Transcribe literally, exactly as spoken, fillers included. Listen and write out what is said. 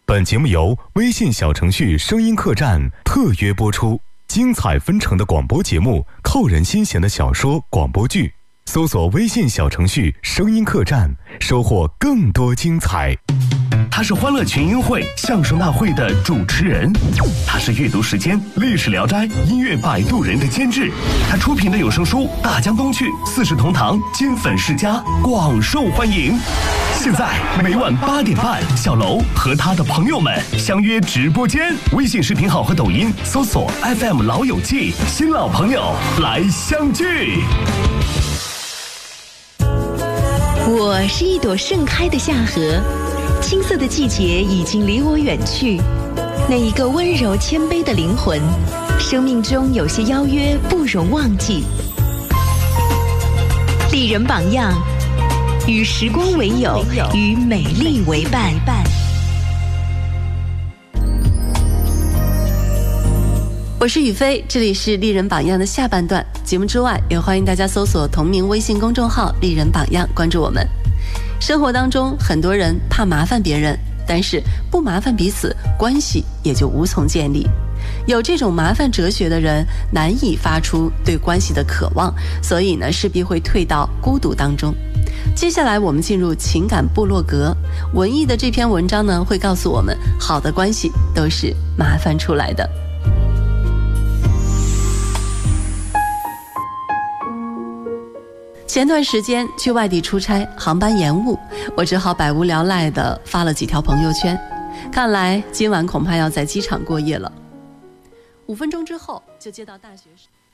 本节目由微信小程序声音客栈特约播出，精彩纷呈的广播节目，扣人心弦的小说广播剧，搜索微信小程序声音客栈，收获更多精彩。 他是欢乐群英会相声大会的主持人，他是阅读时间历史聊斋音乐摆渡人的监制，他出品的有声书大江东去四世同堂金粉世家广受欢迎。现在每晚八点半，小楼和他的朋友们相约直播间，微信视频号和抖音搜索 F M 老友记，新老朋友来相聚。 我是一朵盛开的夏荷，青涩的季节已经离我远去，那一个温柔谦卑的灵魂，生命中有些邀约不容忘记。丽人榜样，与时光为友，与美丽为伴。 我是雨飞，这里是丽人榜样的下半段。节目之外，也欢迎大家搜索同名微信公众号丽人榜样，关注我们。生活当中很多人怕麻烦别人，但是不麻烦彼此，关系也就无从建立。有这种麻烦哲学的人，难以发出对关系的渴望，所以呢，势必会退到孤独当中。接下来我们进入情感部落格，文艺的这篇文章呢，会告诉我们，好的关系都是麻烦出来的。前段时间去外地出差，航班延误，我只好百无聊赖地发了几条朋友圈。看来今晚恐怕要在机场过夜了。五分钟之后就接到大学生。